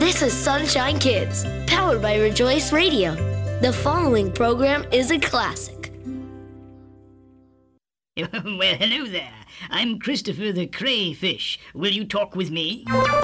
This is Sunshine Kids, powered by Rejoice Radio. The following program is a classic. Well, hello there. I'm Christopher the Crayfish. Will you talk with me?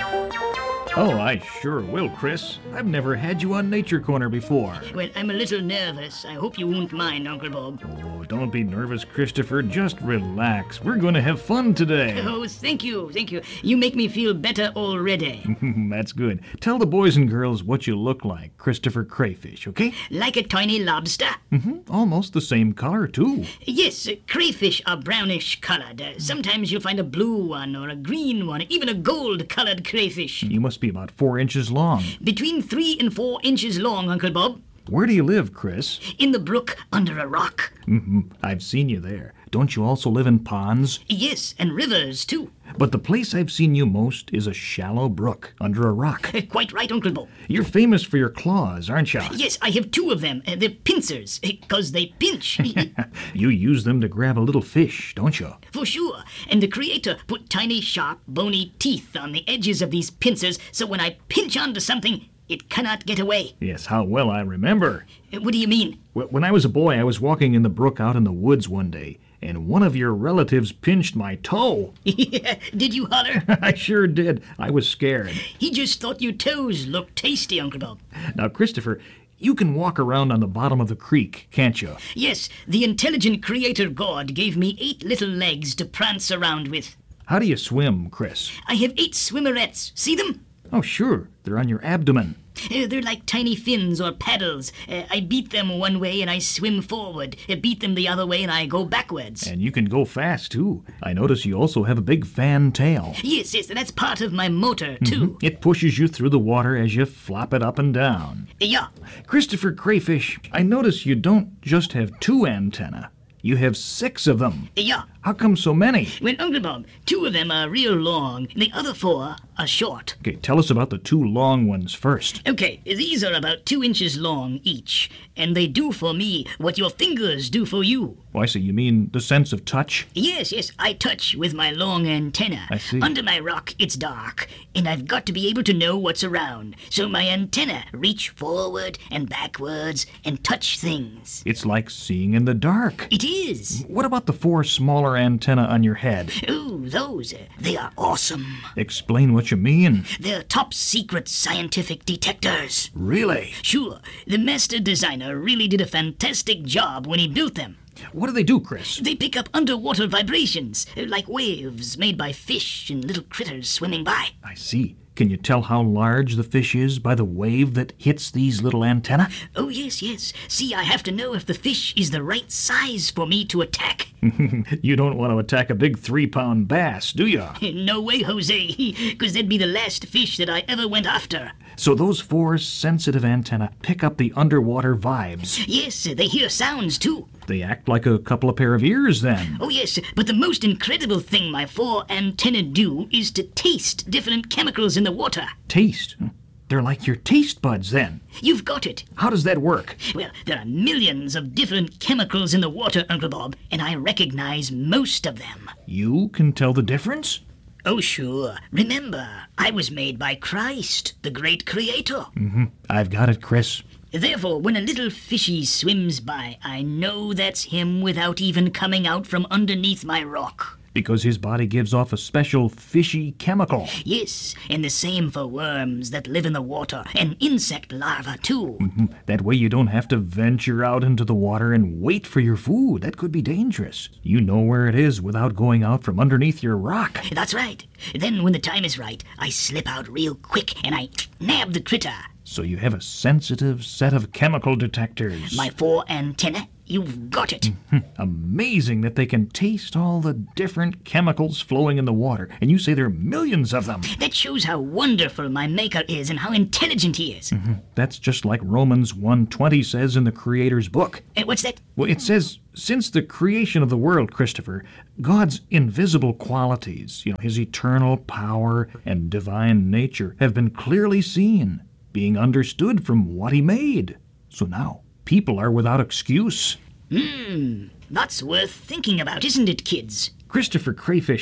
Oh, I sure will, Chris. I've never had you on Nature Corner before. Well, I'm a little nervous. I hope you won't mind, Uncle Bob. Oh, don't be nervous, Christopher. Just relax. We're going to have fun today. Oh, thank you. You make me feel better already. That's good. Tell the boys and girls what you look like, Christopher Crayfish, okay? Like a tiny lobster? Almost the same color, too. Yes, crayfish are brownish colored. Sometimes you'll find a blue one or a green one, even a gold-colored crayfish. You must be about 4 inches long. Between 3 and 4 inches long, Uncle Bob. Where do you live, Chris? In the brook under a rock. I've seen you there. Don't you also live in ponds? Yes, and rivers, too. But the place I've seen you most is a shallow brook under a rock. Quite right, Uncle Bob. You're famous for your claws, aren't you? Yes, I have 2 of them. They're pincers, because they pinch. You use them to grab a little fish, don't you? For sure. And the Creator put tiny, sharp, bony teeth on the edges of these pincers, so when I pinch onto something, it cannot get away. Yes, how well I remember. What do you mean? When I was a boy, I was walking in the brook out in the woods one day, and one of your relatives pinched my toe. Did you holler? I sure did. I was scared. He just thought your toes looked tasty, Uncle Bob. Now, Christopher, you can walk around on the bottom of the creek, can't you? Yes, the intelligent Creator God gave me 8 little legs to prance around with. How do you swim, Chris? I have 8 swimmerettes. See them? Oh, sure. They're on your abdomen. They're like tiny fins or paddles. I beat them one way and I swim forward. Beat them the other way and I go backwards. And you can go fast, too. I notice you also have a big fan tail. Yes, that's part of my motor, too. It pushes you through the water as you flop it up and down. Yeah. Christopher Crayfish, I notice you don't just have 2 antennae. You have 6 of them. Yeah. How come so many? Well, Uncle Bob, 2 of them are real long, and the other 4 are short. Okay, tell us about the 2 long ones first. Okay, these are about 2 inches long each, and they do for me what your fingers do for you. Oh, I see. You mean the sense of touch? Yes, I touch with my long antenna. I see. Under my rock, it's dark, and I've got to be able to know what's around. So my antenna reach forward and backwards and touch things. It's like seeing in the dark. It is. What about the 4 smaller antennae on your head? Ooh, those, they are awesome. Explain what you mean. They're top secret scientific detectors. Really? Sure, the master designer really did a fantastic job when he built them. What do they do, Chris? They pick up underwater vibrations, like waves made by fish and little critters swimming by. I see. Can you tell how large the fish is by the wave that hits these little antennae? Oh, yes. See, I have to know if the fish is the right size for me to attack. You don't want to attack a big 3-pound bass, do you? No way, Jose, because that'd be the last fish that I ever went after. So those 4 sensitive antennae pick up the underwater vibes. Yes, they hear sounds, too. They act like a couple of pair of ears, then. Oh, yes, but the most incredible thing my 4 antennae do is to taste different chemicals in the water. Taste? They're like your taste buds, then. You've got it. How does that work? Well, there are millions of different chemicals in the water, Uncle Bob, and I recognize most of them. You can tell the difference? Oh, sure. Remember, I was made by Christ, the great Creator. I've got it, Chris. Therefore, when a little fishy swims by, I know that's him without even coming out from underneath my rock. Because his body gives off a special fishy chemical. Yes, and the same for worms that live in the water, and insect larvae, too. That way you don't have to venture out into the water and wait for your food. That could be dangerous. You know where it is without going out from underneath your rock. That's right. Then when the time is right, I slip out real quick and I nab the critter. So you have a sensitive set of chemical detectors. My 4 antennae, you've got it. Amazing that they can taste all the different chemicals flowing in the water. And you say there are millions of them. That shows how wonderful my maker is and how intelligent he is. That's just like Romans 1:20 says in the Creator's book. What's that? Well, it says, since the creation of the world, Christopher, God's invisible qualities, his eternal power and divine nature, have been clearly seen, being understood from what he made. So now, people are without excuse. That's worth thinking about, isn't it, kids? Christopher Crayfish,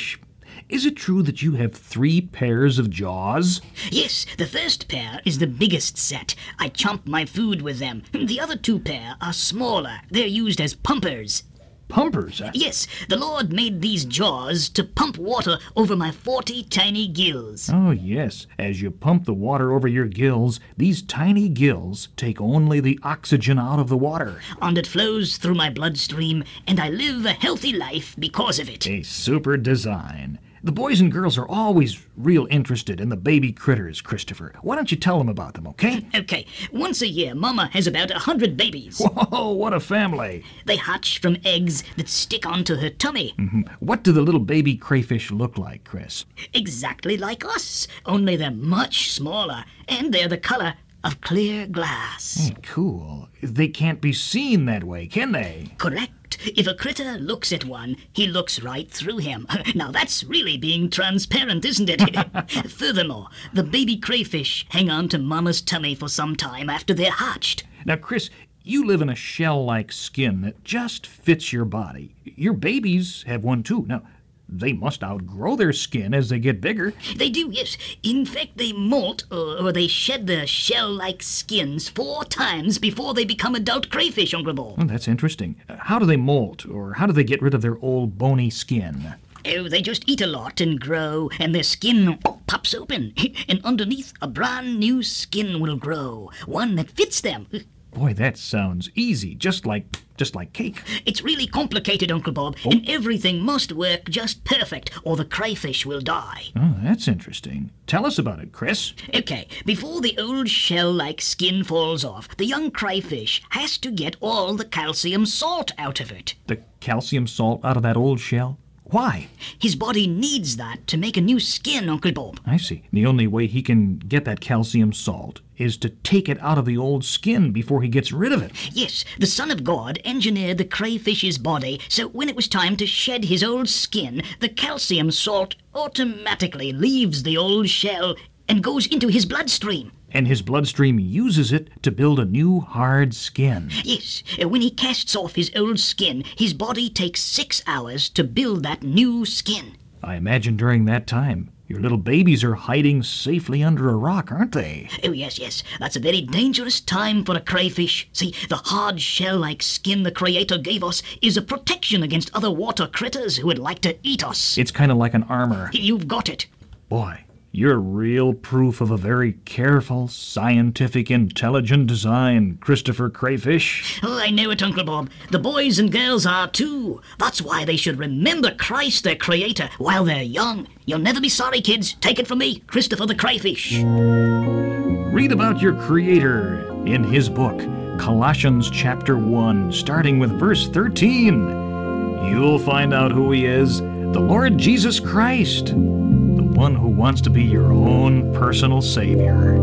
is it true that you have 3 pairs of jaws? Yes, the first pair is the biggest set. I chomp my food with them. The other 2 pair are smaller. They're used as pumpers. Pumpers? Yes, the Lord made these jaws to pump water over my 40 tiny gills. Oh, yes. As you pump the water over your gills, these tiny gills take only the oxygen out of the water. And it flows through my bloodstream, and I live a healthy life because of it. A super design. The boys and girls are always real interested in the baby critters, Christopher. Why don't you tell them about them, okay? Okay, once a year, Mama has about 100 babies. Whoa, what a family. They hatch from eggs that stick onto her tummy. What do the little baby crayfish look like, Chris? Exactly like us, only they're much smaller, and they're the color of clear glass. Hey, cool. They can't be seen that way, can they? Correct. If a critter looks at one, he looks right through him. Now that's really being transparent, isn't it? Furthermore, the baby crayfish hang on to Mama's tummy for some time after they're hatched. Now, Chris, you live in a shell-like skin that just fits your body. Your babies have one too. Now, they must outgrow their skin as they get bigger. They do, yes. In fact, they molt, or they shed their shell-like skins 4 times before they become adult crayfish, Uncle Bob. Oh, that's interesting. How do they molt, or how do they get rid of their old bony skin? Oh, they just eat a lot and grow, and their skin pops open. And underneath, a brand new skin will grow, one that fits them. Boy, that sounds easy, just like cake. It's really complicated, Uncle Bob, and everything must work just perfect, or the crayfish will die. Oh, that's interesting. Tell us about it, Chris. Okay, before the old shell-like skin falls off, the young crayfish has to get all the calcium salt out of it. The calcium salt out of that old shell? Why? His body needs that to make a new skin, Uncle Bob. I see. The only way he can get that calcium salt is to take it out of the old skin before he gets rid of it. Yes, the Son of God engineered the crayfish's body, so when it was time to shed his old skin, the calcium salt automatically leaves the old shell and goes into his bloodstream. And his bloodstream uses it to build a new hard skin. Yes, when he casts off his old skin, his body takes 6 hours to build that new skin. I imagine during that time, your little babies are hiding safely under a rock, aren't they? Oh, yes. That's a very dangerous time for a crayfish. See, the hard shell-like skin the Creator gave us is a protection against other water critters who would like to eat us. It's kind of like an armor. You've got it. Boy, you're real proof of a very careful, scientific, intelligent design, Christopher Crayfish. Oh, I know it, Uncle Bob. The boys and girls are too. That's why they should remember Christ, their Creator, while they're young. You'll never be sorry, kids. Take it from me, Christopher the Crayfish. Read about your Creator in his book, Colossians chapter 1, starting with verse 13. You'll find out who he is, the Lord Jesus Christ, the one who wants to be your own personal Savior.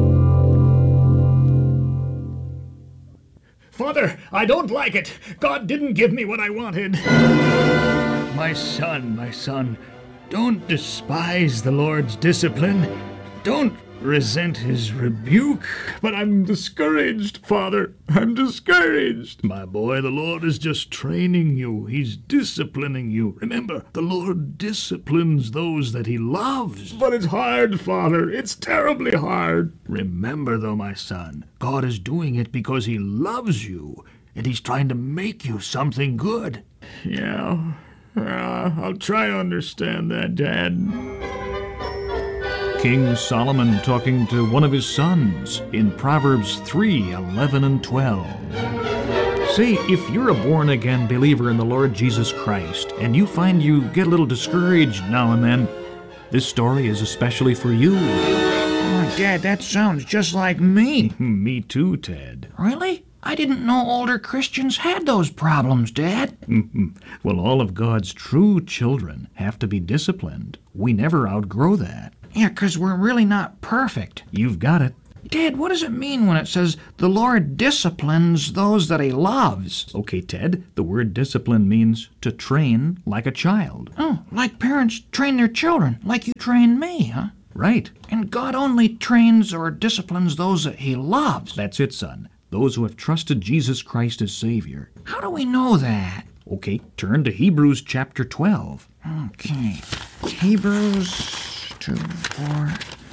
Father, I don't like it. God didn't give me what I wanted. My son, don't despise the Lord's discipline. Don't resent his rebuke. But I'm discouraged, Father. I'm discouraged. My boy, the Lord is just training you. He's disciplining you. Remember, the Lord disciplines those that he loves. But it's hard, Father. It's terribly hard. Remember, though, my son, God is doing it because he loves you, and he's trying to make you something good. Yeah, I'll try to understand that, Dad. King Solomon talking to one of his sons in Proverbs 3:11 and 12. Say, if you're a born-again believer in the Lord Jesus Christ, and you find you get a little discouraged now and then, this story is especially for you. Oh, Dad, that sounds just like me. Me too, Ted. Really? I didn't know older Christians had those problems, Dad. Well, all of God's true children have to be disciplined. We never outgrow that. Yeah, 'cause we're really not perfect. You've got it. Dad, what does it mean when it says the Lord disciplines those that he loves? Okay, Ted, the word discipline means to train like a child. Oh, like parents train their children, like you train me, huh? Right. And God only trains or disciplines those that he loves. That's it, son. Those who have trusted Jesus Christ as Savior. How do we know that? Okay, turn to Hebrews chapter 12. Okay. Hebrews 2, 4,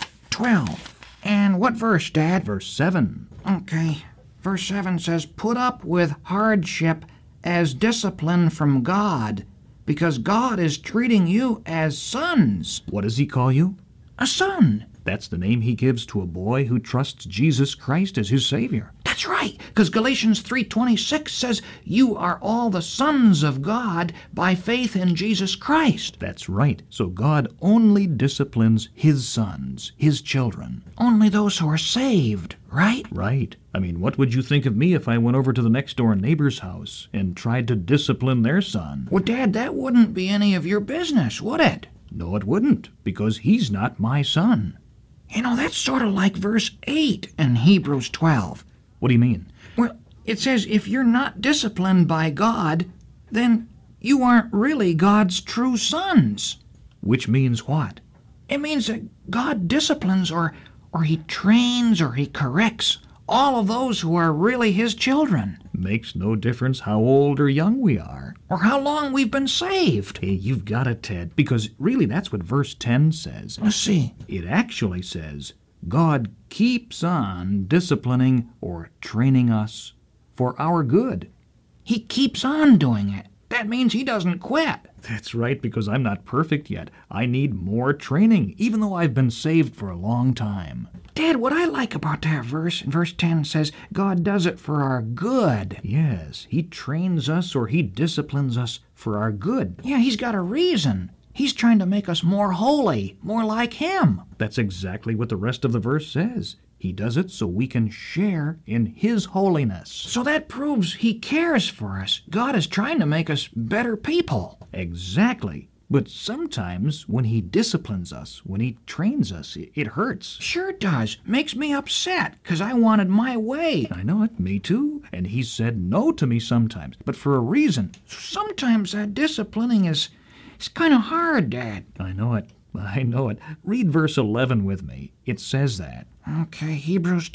12. And what verse, Dad? Verse 7. Okay. Verse 7 says, put up with hardship as discipline from God, because God is treating you as sons. What does he call you? A son. That's the name he gives to a boy who trusts Jesus Christ as his Savior. That's right, because Galatians 3:26 says, you are all the sons of God by faith in Jesus Christ. That's right. So God only disciplines his sons, his children. Only those who are saved, right? Right. I mean, what would you think of me if I went over to the next door neighbor's house and tried to discipline their son? Well, Dad, that wouldn't be any of your business, would it? No, it wouldn't, because he's not my son. You know, that's sort of like verse 8 in Hebrews 12. What do you mean? Well, it says if you're not disciplined by God, then you aren't really God's true sons. Which means what? It means that God disciplines or he trains or he corrects all of those who are really his children. Makes no difference how old or young we are. Or how long we've been saved. Hey, you've got it, Ted, because really that's what verse 10 says. Let's see. It actually says, God keeps on disciplining or training us for our good. He keeps on doing it. That means he doesn't quit. That's right, because I'm not perfect yet. I need more training, even though I've been saved for a long time. Dad, what I like about that verse, in verse 10 says, God does it for our good. Yes, he trains us or he disciplines us for our good. Yeah, he's got a reason. He's trying to make us more holy, more like him. That's exactly what the rest of the verse says. He does it so we can share in his holiness. So that proves he cares for us. God is trying to make us better people. Exactly. But sometimes when he disciplines us, when he trains us, it hurts. Sure it does. Makes me upset, 'cause I wanted my way. I know it, me too. And he said no to me sometimes, but for a reason. Sometimes that disciplining is kind of hard, Dad. I know it. Read verse 11 with me. It says that. Okay, Hebrews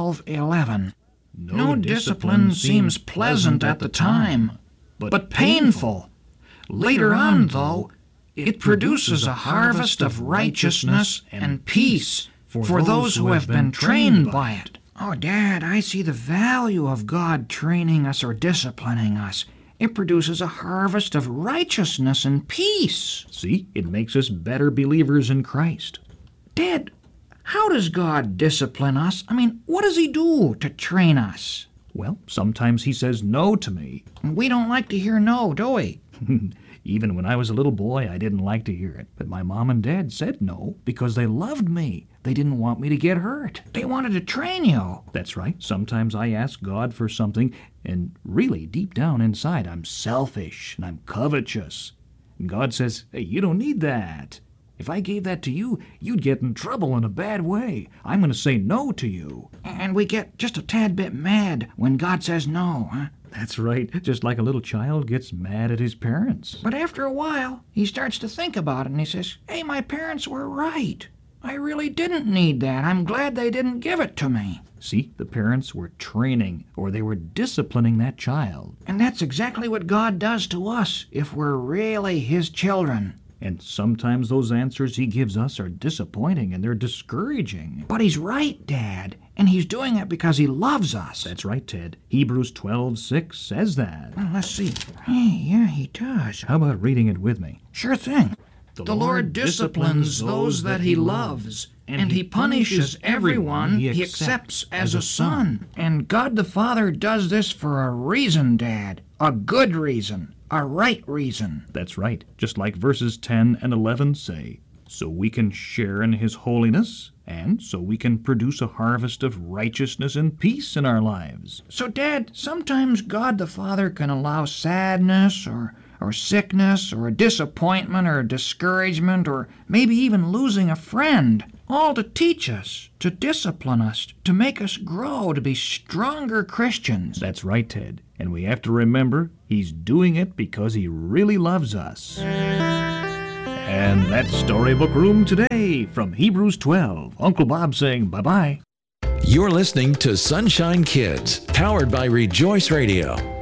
12:11. No discipline seems pleasant at the time, but painful. Later on, though, it produces a harvest of righteousness and peace for those who have been trained by it. Oh, Dad, I see the value of God training us or disciplining us. It produces a harvest of righteousness and peace. See, it makes us better believers in Christ. Dad, how does God discipline us? I mean, what does he do to train us? Well, sometimes he says no to me. We don't like to hear no, do we? Even when I was a little boy, I didn't like to hear it. But my mom and dad said no because they loved me. They didn't want me to get hurt. They wanted to train you. That's right. Sometimes I ask God for something, and really, deep down inside, I'm selfish and I'm covetous. And God says, hey, you don't need that. If I gave that to you, you'd get in trouble in a bad way. I'm going to say no to you. And we get just a tad bit mad when God says no, huh? That's right, just like a little child gets mad at his parents. But after a while, he starts to think about it and he says, hey, my parents were right. I really didn't need that. I'm glad they didn't give it to me. See, the parents were training or they were disciplining that child. And that's exactly what God does to us if we're really his children. And sometimes those answers he gives us are disappointing and they're discouraging. But he's right, Dad. And he's doing it because he loves us. That's right, Ted. Hebrews 12:6 says that. Well, let's see. Hey, yeah, he does. How about reading it with me? Sure thing. The Lord disciplines those that he loves, and he punishes everyone he accepts as a son. And God the Father does this for a reason, Dad. A good reason. A right reason. That's right. Just like verses 10 and 11 say. So we can share in his holiness, and so we can produce a harvest of righteousness and peace in our lives. So, Dad, sometimes God the Father can allow sadness or sickness or a disappointment or a discouragement or maybe even losing a friend, all to teach us, to discipline us, to make us grow, to be stronger Christians. That's right, Ted. And we have to remember he's doing it because he really loves us. And that's Storybook Room today from Hebrews 12. Uncle Bob saying bye-bye. You're listening to Sunshine Kids, powered by Rejoice Radio.